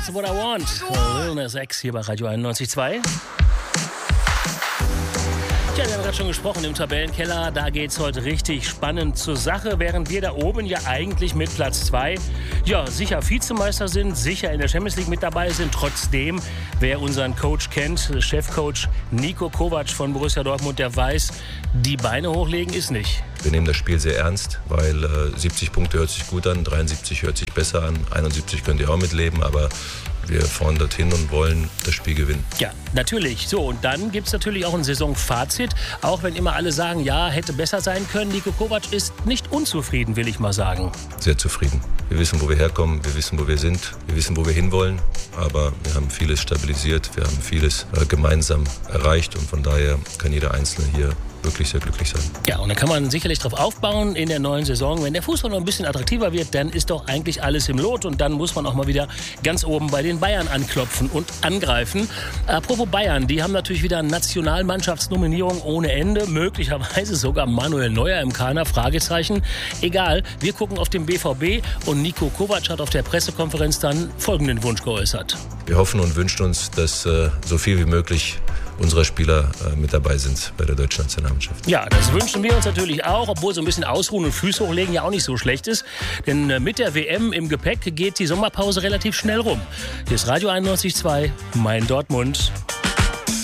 That's what I want. Lil Nas X hier bei Radio 91.2. Ja, wir haben gerade schon gesprochen im Tabellenkeller, da geht's heute richtig spannend zur Sache, während wir da oben ja eigentlich mit Platz 2 sicher Vizemeister sind, sicher in der Champions League mit dabei sind. Trotzdem, wer unseren Coach kennt, Chefcoach Niko Kovac von Borussia Dortmund, der weiß, die Beine hochlegen ist nicht. Wir nehmen das Spiel sehr ernst, weil 70 Punkte hört sich gut an, 73 hört sich besser an, 71 könnt ihr auch mitleben, aber wir fahren dorthin und wollen das Spiel gewinnen. Ja, natürlich. So, und dann gibt es natürlich auch ein Saisonfazit. Auch wenn immer alle sagen, ja, hätte besser sein können. Niko Kovac ist nicht unzufrieden, will ich mal sagen. Sehr zufrieden. Wir wissen, wo wir herkommen, wir wissen, wo wir sind, wir wissen, wo wir hinwollen. Aber wir haben vieles stabilisiert, wir haben vieles gemeinsam erreicht und von daher kann jeder Einzelne hier wirklich sehr glücklich sein. Ja, und dann kann man sicherlich darauf aufbauen in der neuen Saison. Wenn der Fußball noch ein bisschen attraktiver wird, dann ist doch eigentlich alles im Lot. Und dann muss man auch mal wieder ganz oben bei den Bayern anklopfen und angreifen. Apropos Bayern, die haben natürlich wieder Nationalmannschaftsnominierung ohne Ende. Möglicherweise sogar Manuel Neuer im Kader, Fragezeichen. Egal, wir gucken auf den BVB und Niko Kovac hat auf der Pressekonferenz dann folgenden Wunsch geäußert. Wir hoffen und wünschen uns, dass so viel wie möglich unserer Spieler mit dabei sind bei der deutschen Nationalmannschaft. Ja, das wünschen wir uns natürlich auch, obwohl so ein bisschen ausruhen und Füße hochlegen ja auch nicht so schlecht ist. Denn mit der WM im Gepäck geht die Sommerpause relativ schnell rum. Hier ist Radio 91.2, mein Dortmund.